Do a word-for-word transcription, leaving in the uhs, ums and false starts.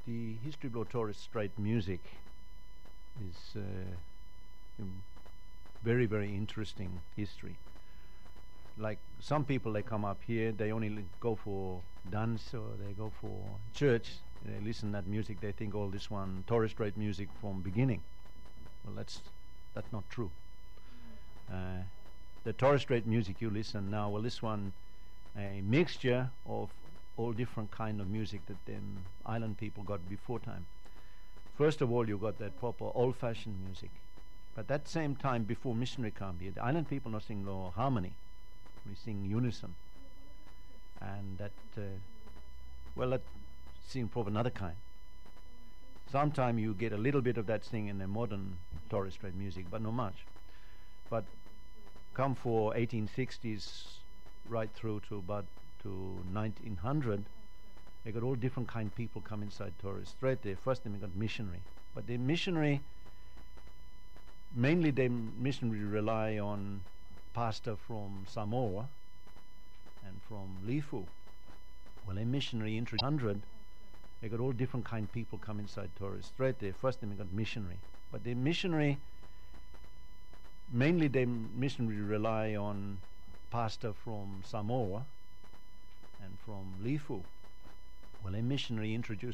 The history of Torres Strait music is uh, um, very, very interesting history. Like some people, they come up here, they only li- go for dance or they go for church. They listen that music, they think, oh, this one Torres Strait music from beginning. Well, that's that's not true. Uh, the Torres Strait music you listen now, well, this one a mixture of all different kind of music that them island people got before time. First of all, you got that proper old-fashioned music. But that same time, before missionary come here, the island people not sing no harmony. We sing unison. And that, uh, well, that sing proper another kind. Sometime you get a little bit of that sing in the modern Torres Strait music, but not much. But come for eighteen sixties right through to about to nineteen hundred, they got all different kind of people come inside Torres Strait. They first they got missionary, but the missionary mainly they missionary rely on pastor from Samoa and from Lifu. Well, a missionary introduced hundred. They got all different kind of people come inside Torres Strait. They first they got missionary, but the missionary mainly they missionary rely on pastor from Samoa and from Lifu. Well, a missionary introduced